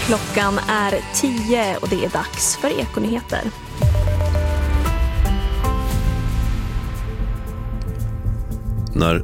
Klockan är 10 och det är dags för Ekonyheter. När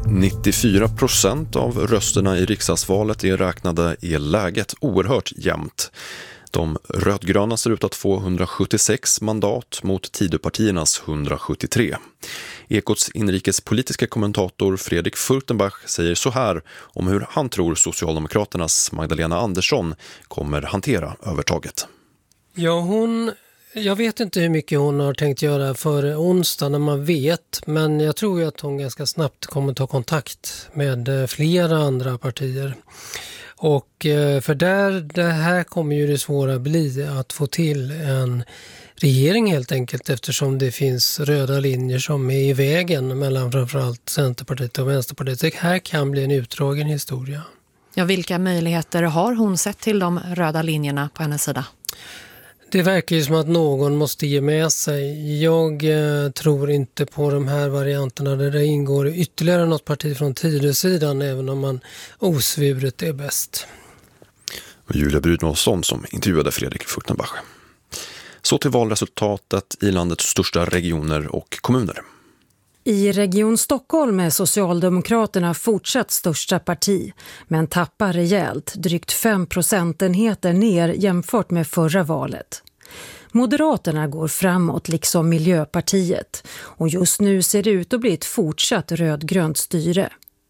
94% av rösterna i riksdagsvalet är räknade är läget oerhört jämnt. De rödgröna ser ut att få 176 mandat mot Tidöpartiernas 173. Ekots inrikespolitiska kommentator Fredrik Furtenbach säger så här om hur han tror Socialdemokraternas Magdalena Andersson kommer hantera övertaget. Ja, jag vet inte hur mycket hon har tänkt göra för onsdag när man vet, men jag tror ju att hon ganska snabbt kommer ta kontakt med flera andra partier. Och för det här kommer ju det svåra bli att få till en regering helt enkelt, eftersom det finns röda linjer som är i vägen mellan framförallt Centerpartiet och Vänsterpartiet. Det här kan bli en utdragen historia. Ja, vilka möjligheter har hon sett till de röda linjerna på hennes sida? Det verkar ju som att någon måste ge med sig. Jag tror inte på de här varianterna där det ingår ytterligare något parti från Tidösidan, även om man osvuret är bäst. Julia Brynolfsson som intervjuade Fredrik Furtenbach. Så till valresultatet i landets största regioner och kommuner. I Region Stockholm är Socialdemokraterna fortsatt största parti, men tappar rejält, drygt 5 procentenheter ner jämfört med förra valet. Moderaterna går framåt liksom Miljöpartiet, och just nu ser det ut att bli ett fortsatt rödgrönt styre.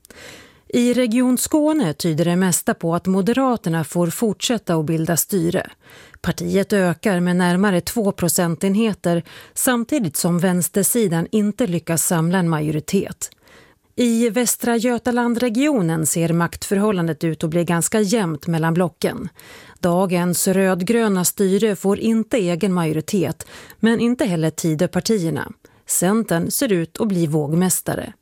I Region Skåne tyder det mesta på att Moderaterna får fortsätta att bilda styre. Partiet ökar med närmare 2 procentenheter samtidigt som vänstersidan inte lyckas samla en majoritet. I Västra Götalandregionen ser maktförhållandet ut att bli ganska jämnt mellan blocken. Dagens rödgröna styre får inte egen majoritet, men inte heller Tidöpartierna. Centern ser ut att bli vågmästare.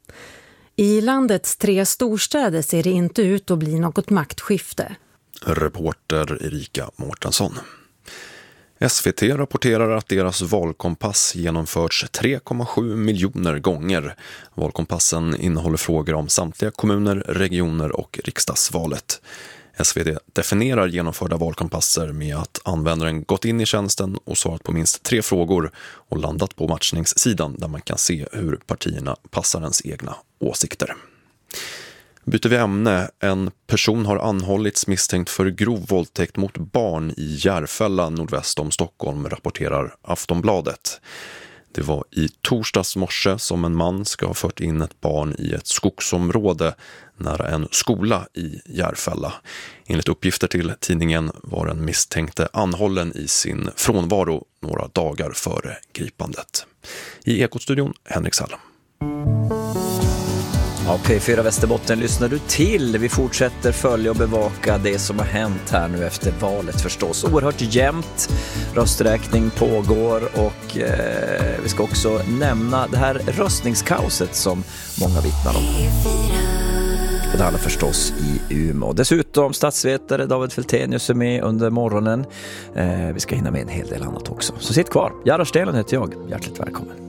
I landets 3 storstäder ser det inte ut att bli något maktskifte. Reporter Erika Mårtensson. SVT rapporterar att deras valkompass genomförts 3,7 miljoner gånger. Valkompassen innehåller frågor om samtliga kommuner, regioner och riksdagsvalet. SVT definierar genomförda valkompasser med att användaren gått in i tjänsten och svarat på minst 3 frågor och landat på matchningssidan där man kan se hur partierna passar ens egna åsikter. Byter vi ämne. En person har anhållits misstänkt för grov våldtäkt mot barn i Järfälla nordväst om Stockholm, rapporterar Aftonbladet. Det var i torsdags morse som en man ska ha fört in ett barn i ett skogsområde nära en skola i Järfälla. Enligt uppgifter till tidningen var den misstänkte anhållen i sin frånvaro några dagar före gripandet. I Ekot-studion Henrik Sallem. Ja, P4 Västerbotten lyssnar du till. Vi fortsätter följa och bevaka det som har hänt här nu efter valet förstås. Oerhört jämnt. Rösträkning pågår och vi ska också nämna det här röstningskaoset som många vittnar om. Och det handlar förstås i Umeå. Dessutom statsvetare David Feltenius är med under morgonen. Vi ska hinna med en hel del annat också. Så sitt kvar. Jarra Stelen heter jag. Hjärtligt välkommen.